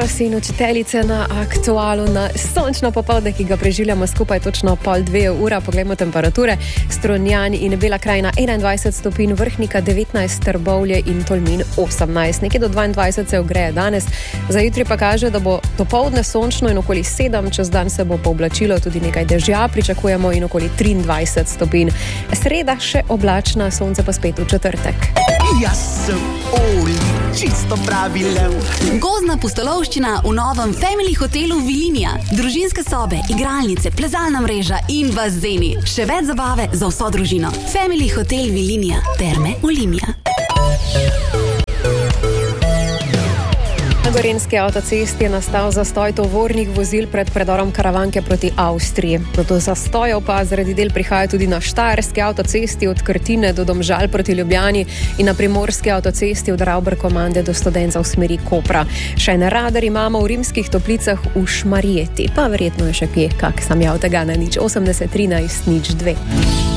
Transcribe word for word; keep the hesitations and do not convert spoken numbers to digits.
si in učiteljice na Aktualu na sončno popoldne, ki ga preživljamo skupaj točno pol dve ura. Poglejmo temperature. Strunjan in Bela krajina enaindvajset stopinj, Vrhnika devetnajst, Trbovlje in Tolmin osemnajst. Nekje do dvaindvajset se ogreje danes. Za jutri pa kaže, da bo dopoldne sončno in okoli sedem, čez dan se bo pooblačilo, tudi nekaj dežja pričakujemo in okoli triindvajset stopinj. Sreda še oblačna, sonce pa spet v četrtek. Jaz sem Oli, čisto pravi lev. Gozdna pustolovščina v novem Family hotelu Vilinija. Družinske sobe, igralnice, plezalna mreža in bazeni. Še več zabave za vso družino. Family hotel Vilinija. Terme Olimia. Na Gorenjski avtocesti je nastal zastoj tovornih vozil pred predorom Karavanke proti Avstriji. Do zastojev pa zaradi del prihaja tudi na Štajerski avtocesti od Krtine do Domžal proti Ljubljani in na Primorski avtocesti od Ravber-Komande do Studenca v smeri Kopra. Še en radar imamo v Rimskih Toplicah v Šmarjeti, pa verjetno je še kje kak sam jav tega na nič osemdeset trinajst nič dve.